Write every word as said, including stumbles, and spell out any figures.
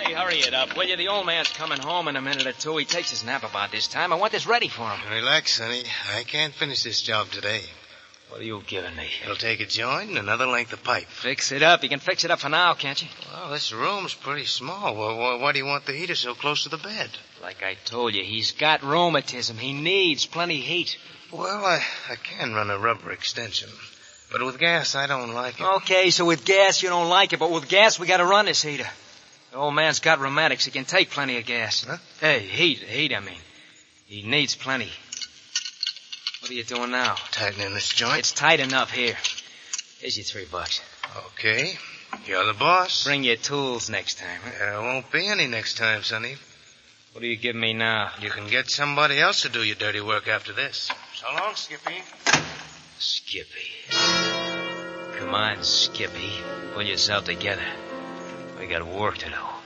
Skippy, hurry it up, will you? The old man's coming home in a minute or two. He takes his nap about this time. I want this ready for him. Relax, Sonny. I can't finish this job today. What are you giving me? It'll take a joint and another length of pipe. Fix it up. You can fix it up for now, can't you? Well, this room's pretty small. Well, why do you want the heater so close to the bed? Like I told you, he's got rheumatism. He needs plenty of heat. Well, I, I can run a rubber extension. But with gas, I don't like it. Okay, so with gas, you don't like it. But with gas, we got to run this heater. The old man's got rheumatics. He can take plenty of gas. Huh? Hey, heat, heat, I mean. He needs plenty. What are you doing now? Tightening this joint. It's tight enough here. Here's your three bucks. Okay. You're the boss. Bring your tools next time, huh? There won't be any next time, Sonny. What do you give me now? You can get somebody else to do your dirty work after this. So long, Skippy. Skippy. Come on, Skippy. Pull yourself together. We got work to do.